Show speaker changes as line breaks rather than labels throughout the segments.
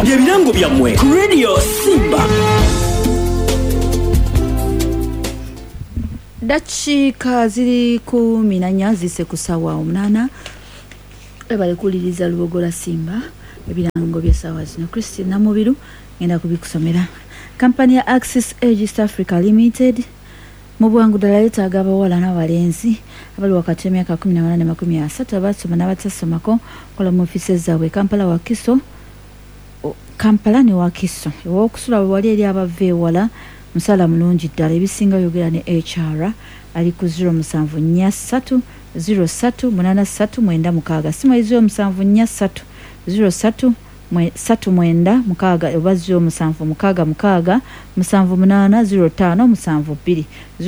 ebirango byammwe ku Radio Simba.
Dakiika ziri 14 zise ku ssaawa 8 ebale kuliriza Lubogola Simba ebirango by'essaawa zino. Christina Mubiru ngenda kubikusomera. Kampani ya Access Age East Africa Limited mu bwangu ddala yeetaaga abawala n'abalenzi abali wakati y'emyaka 18 ne 30 abasoma n'abatasomako kola mu ofiisi zaabwe Kampala ne Wakiso. Ew'okusula we wali eri abava ewala musala mulungi ddala ebisinga yogera ne HR ali ku 0743 038396 simu 0743 0339 oba 0766 780572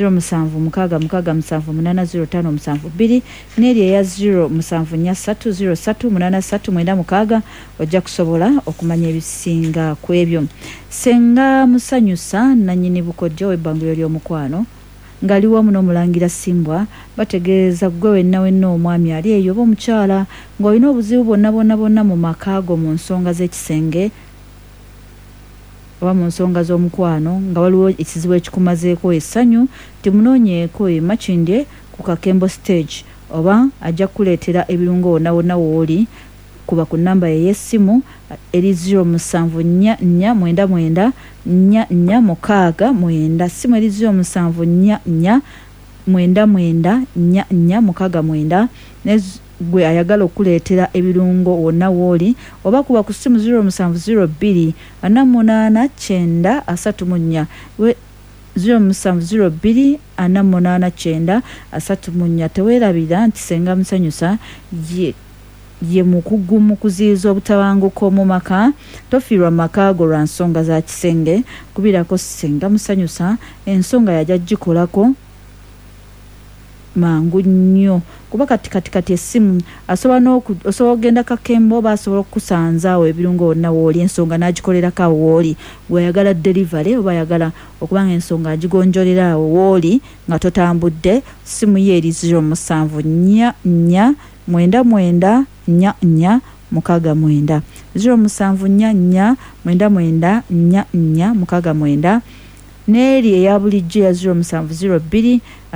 0766 n'eri eya 0743 ojja kusobola okumanya ebisinga ku ebyo. Senga musanyusa nannyini bukojja w'ebbanguliro ly'omukwano ngali wamu n'omulangira Simbwa bategeeza gwe wenna omwami ali eyo oba omukyala ng'olina obuzibu bonna mu makaago mu nsonga z'ekisenge oba mu nsonga z'omukwano nga waliwo ekizibu ekikumazeeko essanyu timunoonyeeko emakindye ku Kakembo stage oba ajja kuleetera ebirungo wonna wooli kuba ku namba y'essimu eri 074499 4469 simu eri 074499 gwe ayagala okuleetera ebirungo wonna wooli oba kuba ku simu 0702 4893 0702 4893 teweerabira nti senga musanyusa ye mukugumu kuziyiza obutabanguko mu maka tofiirwa makaago lwa nsonga za kisenge kubirako senga musanyusa ensonga yajja gikolako mangu nnyo kuba kati essimu osobola ogenda Kakembo oba asobola okukusanzaawo ebirungo wonna wooli ensonga n'agikolerako awo wooli bw'ayagala delivery oba ayagala okubanga ensonga agigonjolera awo wooli nga totambudde simu ye eri 0744 99 49 0744 n'eri eya bulijjo ya 0702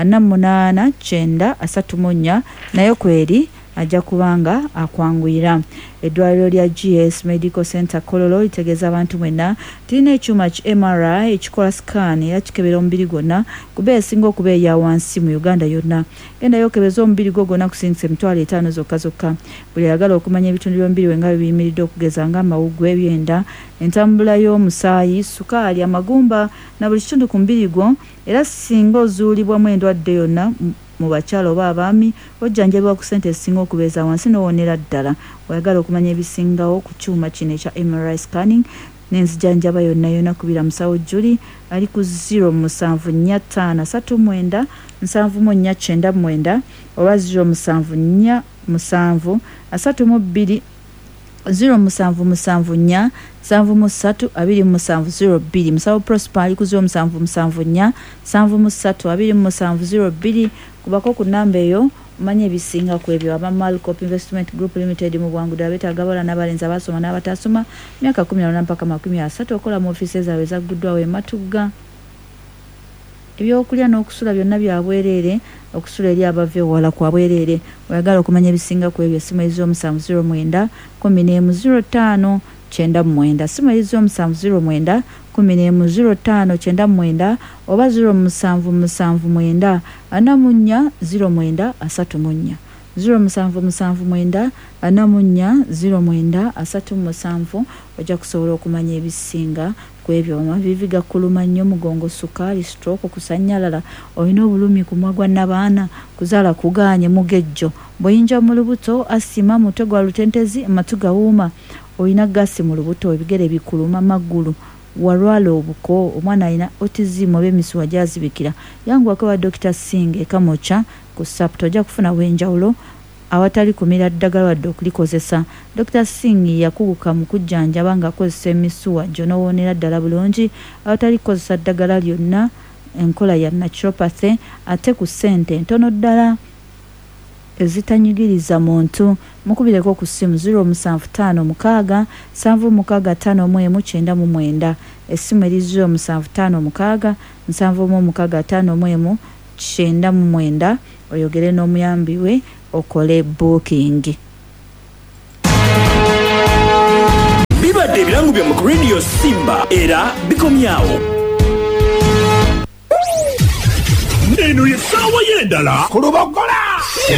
4893 nayo kweri ajja kubanga akwanguyira. Eddwaliro lya GS Medical Center Kololo litegeeza abantu mwenna tulina ekyuma ki MRI ekikola scan era kikebera omubiri gwonna kuba esinga okuba eya wansi mu Uganda yonna. Genda yokebeza omubiri gwo gwonna kusingisa $5 zokka. Buli ayagala okumanya ebitundu by'omubiri we nga biyimiridde okugeza nga amawuggwe, ebyenda, entambula y'omusaayi, sukaali, amagumba na buli kitundu ku mubiri gwo era singa ozuulibwamu endwadde yonna mu bakyala oba abaami ojjanjabibwa ku ssente ezisinga okubeeza wansi n'owonera ddala. Oyagala okumanya ebisingawo ku kyuma kino ekya MRI scanning n'enzijanjaba yonna kubira musawo Julie ali ku 074539 7499 oba 0747 32 0774 732702 musawo Prosper ali ku 0774 732702 kubako ku namba eyo manye ebisinga ku ebyo. aba Malcop Investment Group Limited mu bwangu ddala beetaaga abawala n'abalenzi abasoma n'abatasoma myaka 18 mpaka 30 okola mu ofiisi zaabwe ezagguddwawo e Matugga. Ebyokulya n'okusula byonna bya bwereere okusula eri abava ewala kwa bwereere. Oyagala okumanya ebisinga ku ebyo simu eri 0709 1105 99 simu eri 0709 1105 oba 0779 44 0934 0779 44 0937 ojja kusobola okumanya ebisinga ku ebyo. Amavivi gakuluma nnyo, mugongo, sukaali, stroke, kusanyalala, olina obulumi ku mwa n'abaana, kuzaala kugaanye, mugejjo, buyinja mu lubuto, asima, mutwe gwa lutentezi, amatu gawuuma, olina gasi mu lubuto, ebigere bikuluma, maggulu, walwala obuko, omwana alina autism oba emisuwa gyazibikira, yanguwako wa Dr. Singh Kamocha ku SAP tojja kufuna wenjawulo awatali kumira ddagala wadde okulikozesa. Dr. Singh yakuguka mu kujjanjaba ng'akozesa emisuwa gy'onowoonera ddala bulungi awatali kukozesa ddagala lyonna, enkola ya naturopathy ate ku ssente ntono ddala. ezitanyigiriza muntu mukubireko ku ssimu 0756 765591 essimu eri 0756 765591 oyogere n'omuyambi we okole booking.
Bibadde ebirango bya mu Radio Simba era bikomyawo. Neno ye sawa yendala. Kulubogola.